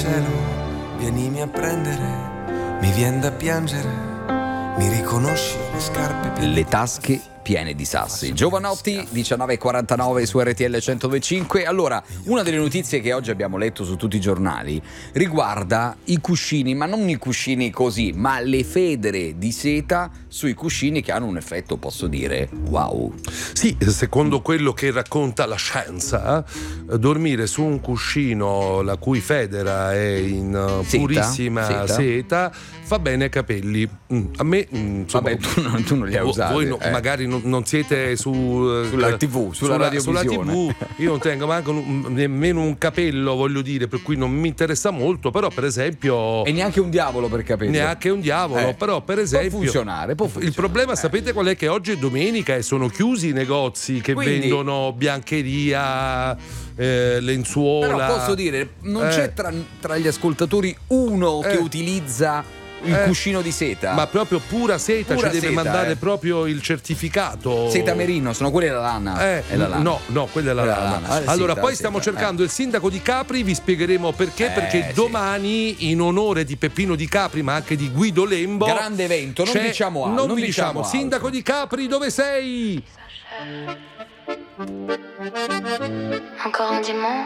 Cielo, vienimi a prendere, mi vien da piangere, mi riconosci le scarpe piene Le tasche piene di sassi. Giovanotti, 19:49 su RTL 102.5. Allora, una delle notizie che oggi abbiamo letto su tutti i giornali riguarda i cuscini, ma non i cuscini così, ma le federe di seta sui cuscini che hanno un effetto, posso dire, wow. Sì, secondo quello che racconta la scienza, dormire su un cuscino la cui federa è in purissima seta fa bene ai capelli. A me, insomma, vabbè, tu non li hai usati. Voi magari non siete sulla TV, sulla radiovisione. Sulla TV. Io non tengo manco nemmeno un capello, voglio dire, per cui non mi interessa molto, però per esempio... E neanche un diavolo per capelli. Neanche un diavolo, però per esempio... Può funzionare. Il problema, sapete qual è? Che oggi è domenica e sono chiusi i negozi che vendono biancheria, lenzuola. Però posso dire, non c'è tra gli ascoltatori uno che utilizza il cuscino di seta, ma proprio pura seta, ci deve mandare proprio il certificato. Seta merino, sono quelle della lana. È la lana. No, quella è la lana. Allora, poi stiamo cercando il sindaco di Capri, vi spiegheremo perché, perché domani, in onore di Peppino Di Capri, ma anche di Guido Lembo, grande evento, non diciamo altro. Non diciamo sindaco di Capri, dove sei? Encore un dimanche.